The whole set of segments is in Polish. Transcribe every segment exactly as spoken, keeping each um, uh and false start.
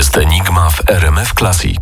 jest Enigma w R M F Classic.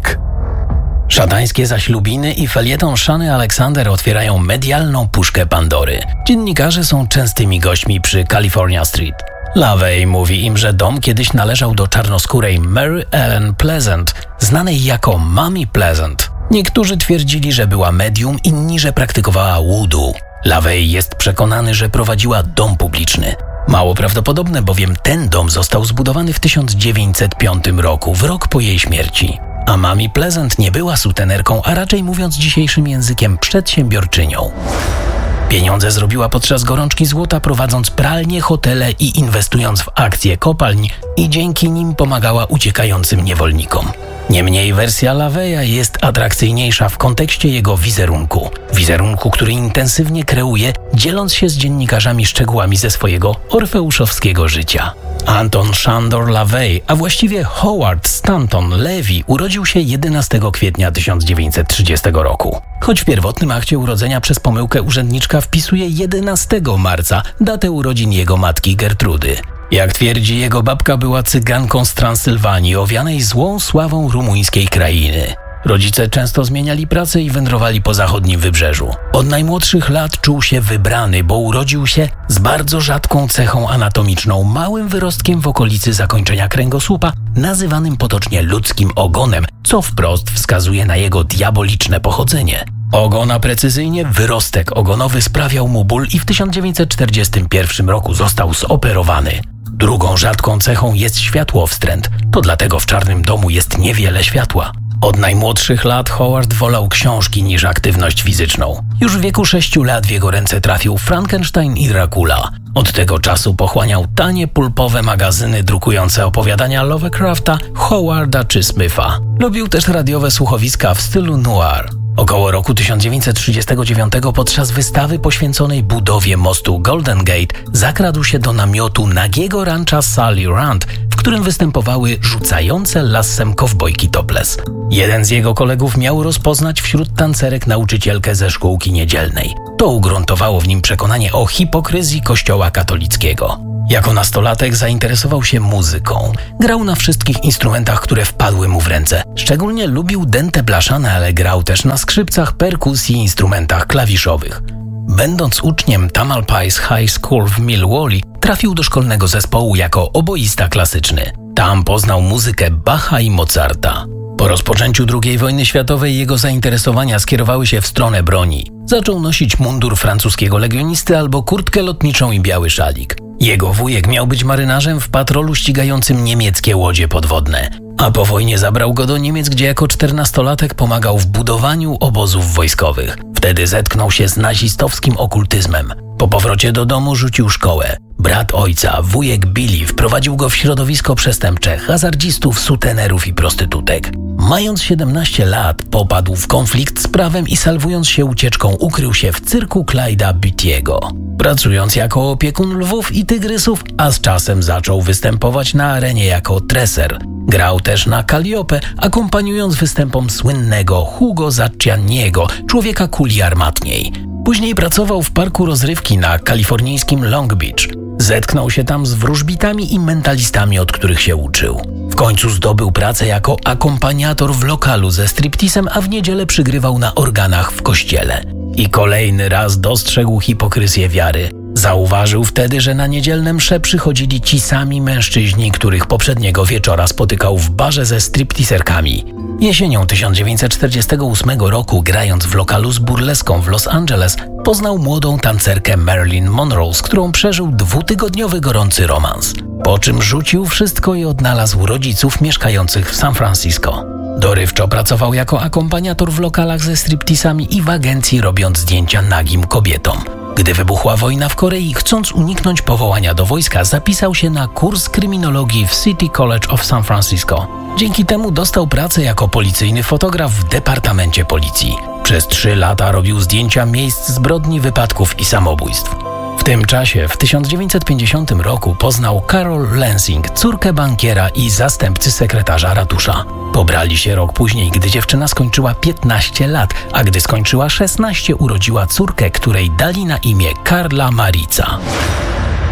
Szatańskie zaślubiny i felieton Shany Alexander otwierają medialną puszkę Pandory. Dziennikarze są częstymi gośćmi przy California Street. LaVey mówi im, że dom kiedyś należał do czarnoskórej Mary Ellen Pleasant, znanej jako Mami Pleasant. Niektórzy twierdzili, że była medium, inni, że praktykowała voodoo. LaVey jest przekonany, że prowadziła dom publiczny. Mało prawdopodobne, bowiem ten dom został zbudowany w tysiąc dziewięćset piątym roku, w rok po jej śmierci. A Mami Pleasant nie była sutenerką, a raczej mówiąc dzisiejszym językiem przedsiębiorczynią. Pieniądze zrobiła podczas gorączki złota, prowadząc pralnie, hotele i inwestując w akcje kopalń i dzięki nim pomagała uciekającym niewolnikom. Niemniej wersja LaVeya jest atrakcyjniejsza w kontekście jego wizerunku. Wizerunku, który intensywnie kreuje, dzieląc się z dziennikarzami szczegółami ze swojego orfeuszowskiego życia. Anton Szandor LaVey, a właściwie Howard Stanton Levy, urodził się jedenastego kwietnia tysiąc dziewięćset trzydziestego roku. Choć w pierwotnym akcie urodzenia przez pomyłkę urzędniczka wpisuje jedenastego marca, datę urodzin jego matki Gertrudy. Jak twierdzi, jego babka była cyganką z Transylwanii, owianej złą sławą rumuńskiej krainy. Rodzice często zmieniali pracę i wędrowali po zachodnim wybrzeżu. Od najmłodszych lat czuł się wybrany, bo urodził się z bardzo rzadką cechą anatomiczną, małym wyrostkiem w okolicy zakończenia kręgosłupa, nazywanym potocznie ludzkim ogonem, co wprost wskazuje na jego diaboliczne pochodzenie. Ogon, a precyzyjnie wyrostek ogonowy, sprawiał mu ból i w tysiąc dziewięćset czterdziestym pierwszym roku został zoperowany. Drugą rzadką cechą jest światłowstręt. To dlatego w Czarnym Domu jest niewiele światła. Od najmłodszych lat Howard wolał książki niż aktywność fizyczną. Już w wieku sześciu lat w jego ręce trafił Frankenstein i Dracula. Od tego czasu pochłaniał tanie, pulpowe magazyny drukujące opowiadania Lovecrafta, Howarda czy Smitha. Lubił też radiowe słuchowiska w stylu noir. Około roku tysiąc dziewięćset trzydziestego dziewiątego podczas wystawy poświęconej budowie mostu Golden Gate zakradł się do namiotu nagiego rancha Sally Rand, w którym występowały rzucające lasem kowbojki topless. Jeden z jego kolegów miał rozpoznać wśród tancerek nauczycielkę ze szkółki niedzielnej. To ugruntowało w nim przekonanie o hipokryzji kościoła katolickiego. Jako nastolatek zainteresował się muzyką. Grał na wszystkich instrumentach, które wpadły mu w ręce. Szczególnie lubił dęte blaszane, ale grał też na skrzypcach, perkusji i instrumentach klawiszowych. Będąc uczniem Tamalpais High School w Milwaukee, trafił do szkolnego zespołu jako oboista klasyczny. Tam poznał muzykę Bacha i Mozarta. Po rozpoczęciu drugiej wojny światowej jego zainteresowania skierowały się w stronę broni. Zaczął nosić mundur francuskiego legionisty albo kurtkę lotniczą i biały szalik. Jego wujek miał być marynarzem w patrolu ścigającym niemieckie łodzie podwodne, a po wojnie zabrał go do Niemiec, gdzie jako czternastolatek pomagał w budowaniu obozów wojskowych. Wtedy zetknął się z nazistowskim okultyzmem. Po powrocie do domu rzucił szkołę. Brat ojca, wujek Billy, wprowadził go w środowisko przestępcze, hazardzistów, sutenerów i prostytutek. Mając siedemnaście lat, popadł w konflikt z prawem i salwując się ucieczką, ukrył się w cyrku Clyda Beatty'ego. Pracując jako opiekun lwów i tygrysów, a z czasem zaczął występować na arenie jako treser. Grał też na Calliope, akompaniując występom słynnego Hugo Zaccianiego, człowieka kuli armatniej. Później pracował w parku rozrywki na kalifornijskim Long Beach. Zetknął się tam z wróżbitami i mentalistami, od których się uczył. W końcu zdobył pracę jako akompaniator w lokalu ze stripteasem, a w niedzielę przygrywał na organach w kościele. I kolejny raz dostrzegł hipokryzję wiary. Zauważył wtedy, że na niedzielne msze przychodzili ci sami mężczyźni, których poprzedniego wieczora spotykał w barze ze stripteaserkami. Jesienią tysiąc dziewięćset czterdziestego ósmego roku, grając w lokalu z burleską w Los Angeles, poznał młodą tancerkę Marilyn Monroe, z którą przeżył dwutygodniowy gorący romans. Po czym rzucił wszystko i odnalazł rodziców mieszkających w San Francisco. Dorywczo pracował jako akompaniator w lokalach ze stripteasami i w agencji, robiąc zdjęcia nagim kobietom. Gdy wybuchła wojna w Korei, chcąc uniknąć powołania do wojska, zapisał się na kurs kryminologii w City College of San Francisco. Dzięki temu dostał pracę jako policyjny fotograf w Departamencie Policji. Przez trzy lata robił zdjęcia miejsc zbrodni, wypadków i samobójstw. W tym czasie, w tysiąc dziewięćset pięćdziesiątym roku, poznał Carol Lansing, córkę bankiera i zastępcy sekretarza ratusza. Pobrali się rok później, gdy dziewczyna skończyła piętnaście lat, a gdy skończyła szesnaście, urodziła córkę, której dali na imię Carla Marica.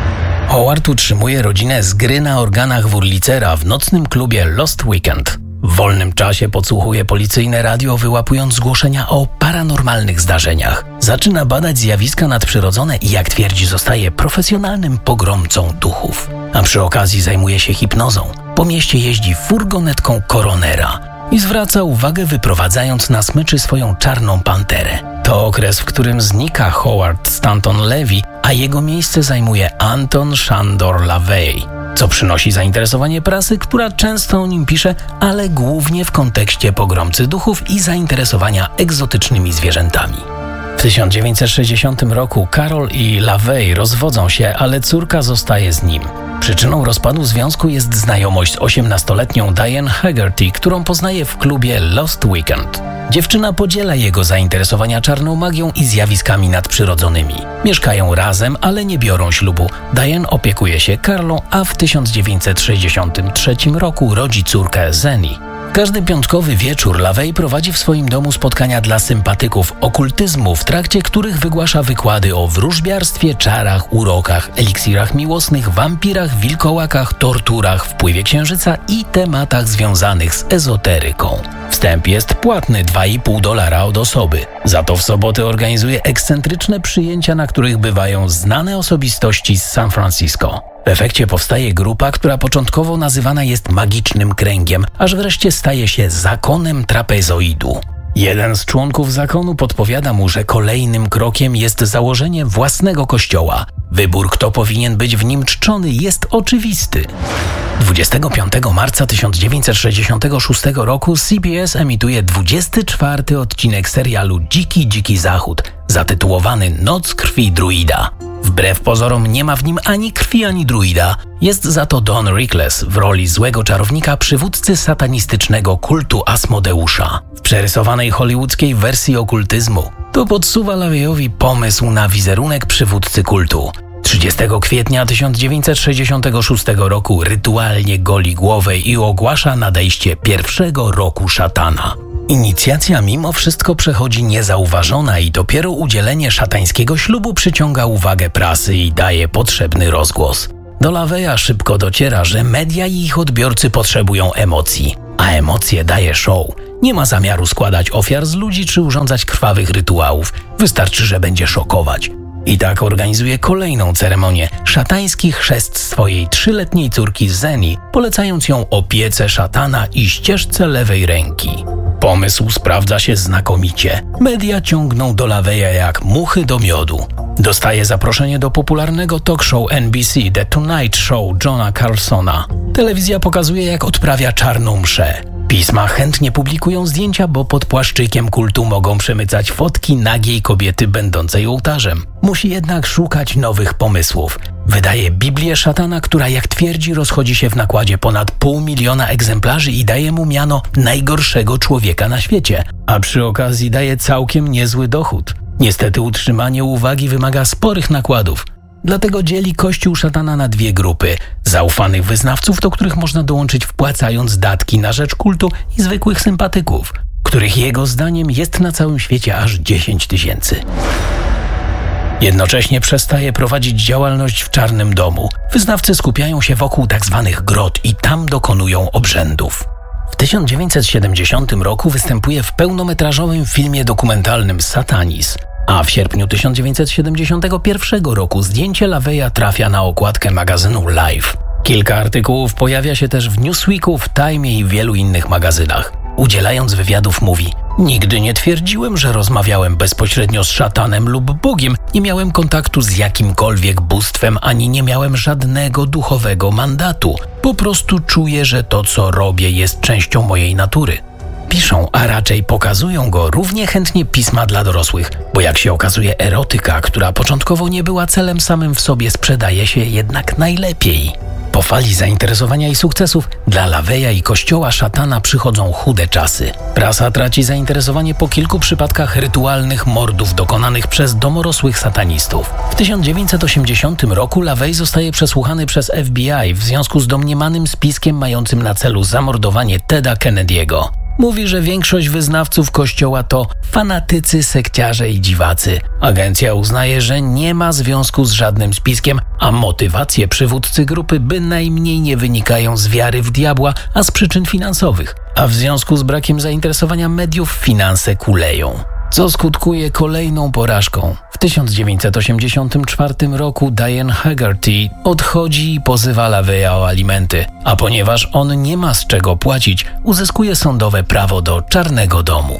Howard utrzymuje rodzinę z gry na organach Wurlitzera w nocnym klubie Lost Weekend. W wolnym czasie podsłuchuje policyjne radio, wyłapując zgłoszenia o paranormalnych zdarzeniach. Zaczyna badać zjawiska nadprzyrodzone i, jak twierdzi, zostaje profesjonalnym pogromcą duchów. A przy okazji zajmuje się hipnozą. Po mieście jeździ furgonetką koronera i zwraca uwagę, wyprowadzając na smyczy swoją czarną panterę. To okres, w którym znika Howard Stanton Levy, a jego miejsce zajmuje Anton Szandor LaVey, co przynosi zainteresowanie prasy, która często o nim pisze, ale głównie w kontekście pogromcy duchów i zainteresowania egzotycznymi zwierzętami. W tysiąc dziewięćset sześćdziesiątym roku Carol i LaVey rozwodzą się, ale córka zostaje z nim. Przyczyną rozpadu związku jest znajomość z osiemnastoletnią Diane Haggerty, którą poznaje w klubie Lost Weekend. Dziewczyna podziela jego zainteresowania czarną magią i zjawiskami nadprzyrodzonymi. Mieszkają razem, ale nie biorą ślubu. Diane opiekuje się Carlą, a w tysiąc dziewięćset sześćdziesiątym trzecim roku rodzi córkę Zeni. Każdy piątkowy wieczór LaVey prowadzi w swoim domu spotkania dla sympatyków okultyzmu, w trakcie których wygłasza wykłady o wróżbiarstwie, czarach, urokach, eliksirach miłosnych, wampirach, wilkołakach, torturach, wpływie księżyca i tematach związanych z ezoteryką. Wstęp jest płatny, dwa i pół dolara od osoby. Za to w sobotę organizuje ekscentryczne przyjęcia, na których bywają znane osobistości z San Francisco. W efekcie powstaje grupa, która początkowo nazywana jest magicznym kręgiem, aż wreszcie staje się zakonem trapezoidu. Jeden z członków zakonu podpowiada mu, że kolejnym krokiem jest założenie własnego kościoła. Wybór, kto powinien być w nim czczony, jest oczywisty. dwudziestego piątego marca tysiąc dziewięćset sześćdziesiątego szóstego roku C B S emituje dwudziesty czwarty odcinek serialu Dziki Dziki Zachód, zatytułowany Noc krwi druida. Wbrew pozorom nie ma w nim ani krwi, ani druida. Jest za to Don Rickles w roli złego czarownika, przywódcy satanistycznego kultu Asmodeusza. W przerysowanej hollywoodzkiej wersji okultyzmu to podsuwa LaVeyowi pomysł na wizerunek przywódcy kultu. trzydziestego kwietnia tysiąc dziewięćset sześćdziesiątego szóstego roku rytualnie goli głowę i ogłasza nadejście pierwszego roku szatana. Inicjacja mimo wszystko przechodzi niezauważona i dopiero udzielenie szatańskiego ślubu przyciąga uwagę prasy i daje potrzebny rozgłos. Do LaVeya szybko dociera, że media i ich odbiorcy potrzebują emocji, a emocje daje show. Nie ma zamiaru składać ofiar z ludzi czy urządzać krwawych rytuałów, wystarczy, że będzie szokować. I tak organizuje kolejną ceremonię, szatański chrzest swojej trzyletniej córki Zeni, polecając ją opiece szatana i ścieżce lewej ręki. Pomysł sprawdza się znakomicie. Media ciągną do LaVeya jak muchy do miodu. Dostaje zaproszenie do popularnego talk show N B C The Tonight Show Johna Carlsona. Telewizja pokazuje, jak odprawia czarną mszę. Pisma chętnie publikują zdjęcia, bo pod płaszczykiem kultu mogą przemycać fotki nagiej kobiety będącej ołtarzem. Musi jednak szukać nowych pomysłów. Wydaje Biblię szatana, która, jak twierdzi, rozchodzi się w nakładzie ponad pół miliona egzemplarzy i daje mu miano najgorszego człowieka na świecie, a przy okazji daje całkiem niezły dochód. Niestety utrzymanie uwagi wymaga sporych nakładów. Dlatego dzieli Kościół szatana na dwie grupy: zaufanych wyznawców, do których można dołączyć wpłacając datki na rzecz kultu, i zwykłych sympatyków, których jego zdaniem jest na całym świecie aż dziesięć tysięcy. Jednocześnie przestaje prowadzić działalność w Czarnym Domu. Wyznawcy skupiają się wokół tzw. grot i tam dokonują obrzędów. W tysiąc dziewięćset siedemdziesiątym roku występuje w pełnometrażowym filmie dokumentalnym Satanis, a w sierpniu tysiąc dziewięćset siedemdziesiątego pierwszego roku zdjęcie LaVeya trafia na okładkę magazynu Life. Kilka artykułów pojawia się też w Newsweeku, w Time i wielu innych magazynach. Udzielając wywiadów mówi: nigdy nie twierdziłem, że rozmawiałem bezpośrednio z szatanem lub Bogiem, nie miałem kontaktu z jakimkolwiek bóstwem, ani nie miałem żadnego duchowego mandatu. Po prostu czuję, że to, co robię, jest częścią mojej natury. Piszą, a raczej pokazują go równie chętnie pisma dla dorosłych, bo jak się okazuje, erotyka, która początkowo nie była celem samym w sobie, sprzedaje się jednak najlepiej. Po fali zainteresowania i sukcesów dla LaVeya i kościoła szatana przychodzą chude czasy. Prasa traci zainteresowanie po kilku przypadkach rytualnych mordów dokonanych przez domorosłych satanistów. W tysiąc dziewięćset osiemdziesiątym roku LaVey zostaje przesłuchany przez F B I w związku z domniemanym spiskiem mającym na celu zamordowanie Teda Kennedy'ego. Mówi, że większość wyznawców kościoła to fanatycy, sekciarze i dziwacy. Agencja uznaje, że nie ma związku z żadnym spiskiem, a motywacje przywódcy grupy bynajmniej nie wynikają z wiary w diabła, a z przyczyn finansowych. A w związku z brakiem zainteresowania mediów finanse kuleją, co skutkuje kolejną porażką. W tysiąc dziewięćset osiemdziesiątym czwartym roku Diane Haggerty odchodzi i pozywa LaVeya o alimenty, a ponieważ on nie ma z czego płacić, uzyskuje sądowe prawo do czarnego domu.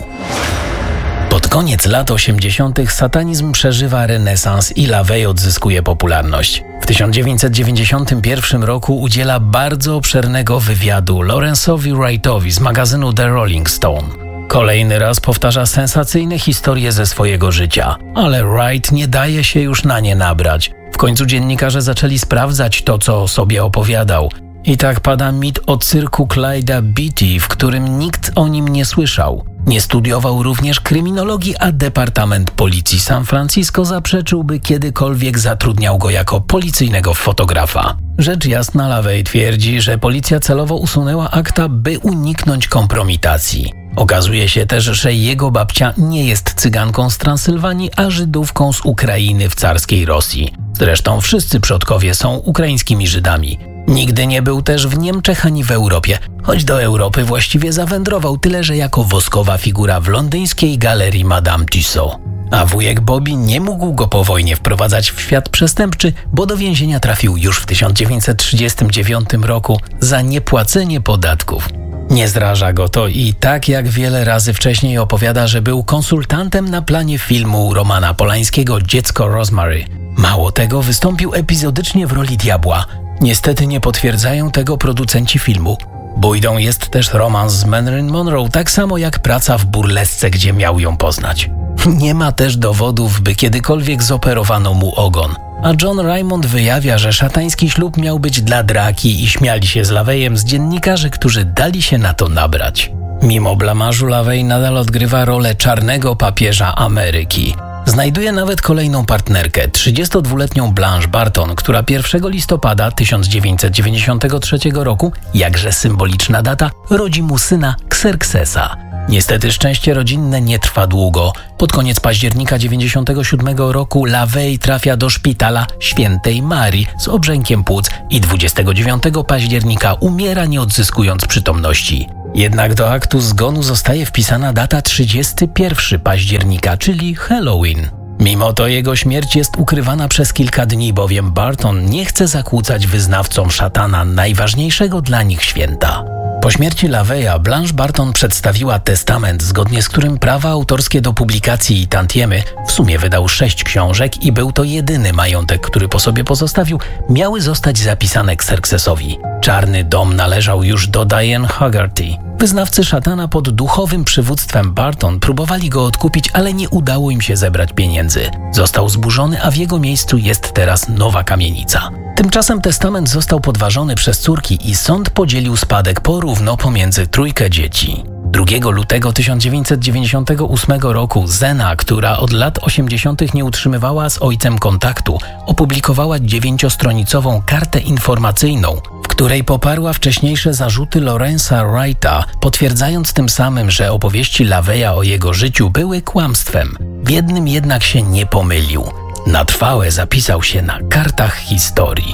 Pod koniec lat osiemdziesiątych satanizm przeżywa renesans i LaVey odzyskuje popularność. W tysiąc dziewięćset dziewięćdziesiątym pierwszym roku udziela bardzo obszernego wywiadu Lawrence'owi Wrightowi z magazynu The Rolling Stone. Kolejny raz powtarza sensacyjne historie ze swojego życia, ale Wright nie daje się już na nie nabrać. W końcu dziennikarze zaczęli sprawdzać to, co o sobie opowiadał. I tak pada mit o cyrku Clyda Beatty, w którym nikt o nim nie słyszał. Nie studiował również kryminologii, a Departament Policji San Francisco zaprzeczyłby kiedykolwiek zatrudniał go jako policyjnego fotografa. Rzecz jasna, LaVey twierdzi, że policja celowo usunęła akta, by uniknąć kompromitacji. Okazuje się też, że jego babcia nie jest cyganką z Transylwanii, a Żydówką z Ukrainy w carskiej Rosji. Zresztą wszyscy przodkowie są ukraińskimi Żydami. Nigdy nie był też w Niemczech ani w Europie, choć do Europy właściwie zawędrował, tyle że jako woskowa figura w londyńskiej galerii Madame Tussauds. A wujek Bobby nie mógł go po wojnie wprowadzać w świat przestępczy, bo do więzienia trafił już w tysiąc dziewięćset trzydziestym dziewiątym roku za niepłacenie podatków. Nie zraża go to i tak jak wiele razy wcześniej opowiada, że był konsultantem na planie filmu Romana Polańskiego Dziecko Rosemary. Mało tego, wystąpił epizodycznie w roli diabła. Niestety nie potwierdzają tego producenci filmu. Bójdą jest też romans z Marilyn Monroe, tak samo jak praca w burlesce, gdzie miał ją poznać. Nie ma też dowodów, by kiedykolwiek zoperowano mu ogon. A John Raymond wyjawia, że szatański ślub miał być dla draki i śmiali się z LaVeyem z dziennikarzy, którzy dali się na to nabrać. Mimo blamażu LaVey nadal odgrywa rolę czarnego papieża Ameryki. Znajduje nawet kolejną partnerkę, trzydziestodwuletnią Blanche Barton, która pierwszego listopada tysiąc dziewięćset dziewięćdziesiątego trzeciego roku, jakże symboliczna data, rodzi mu syna Xerxesa. Niestety szczęście rodzinne nie trwa długo. Pod koniec października dziewięćdziesiątego siódmego roku LaVey trafia do szpitala Świętej Marii z obrzękiem płuc i dwudziestego dziewiątego października umiera, nie odzyskując przytomności. Jednak do aktu zgonu zostaje wpisana data trzydziestego pierwszego października, czyli Halloween. Mimo to jego śmierć jest ukrywana przez kilka dni, bowiem Barton nie chce zakłócać wyznawcom szatana najważniejszego dla nich święta. Po śmierci LaVeya Blanche Barton przedstawiła testament, zgodnie z którym prawa autorskie do publikacji i tantiemy, w sumie wydał sześć książek i był to jedyny majątek, który po sobie pozostawił, miały zostać zapisane Xerxesowi. Czarny dom należał już do Diane Haggerty. Wyznawcy szatana pod duchowym przywództwem Barton próbowali go odkupić, ale nie udało im się zebrać pieniędzy. Został zburzony, a w jego miejscu jest teraz nowa kamienica. Tymczasem testament został podważony przez córki i sąd podzielił spadek porówno pomiędzy trójkę dzieci. drugiego lutego tysiąc dziewięćset dziewięćdziesiątego ósmego roku Zena, która od lat osiemdziesiątych nie utrzymywała z ojcem kontaktu, opublikowała dziewięciostronicową kartę informacyjną, w której poparła wcześniejsze zarzuty Lawrence'a Wrighta, potwierdzając tym samym, że opowieści LaVeya o jego życiu były kłamstwem. W jednym jednak się nie pomylił. Na trwałe zapisał się na kartach historii.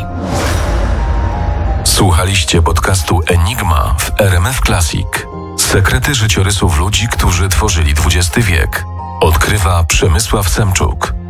Słuchaliście podcastu Enigma w R M F Classic. Sekrety życiorysów ludzi, którzy tworzyli dwudziesty wiek. Odkrywa Przemysław Semczuk.